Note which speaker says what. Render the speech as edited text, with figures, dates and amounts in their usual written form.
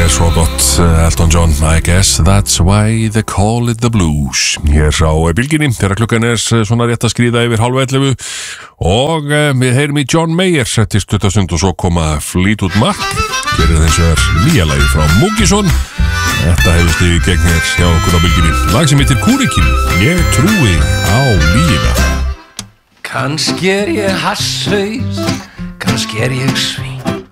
Speaker 1: svo gott, Elton John, I guess that's why they call it the blues. Hér á bylginni, þegar klukkan svona rétt að skríða yfir 10:30 og við heyrum í John Mayer til stuttastund og svo koma Fleetwood Mac. Hér eins og nýja lagi frá Múkisson. Þetta hefur stigið gegn hér hjá okkur á bylginni. Lag sem heitir Kúrikinn, ég trúi á lífið.
Speaker 2: Kannski ég hasshaus, kannski ég svín.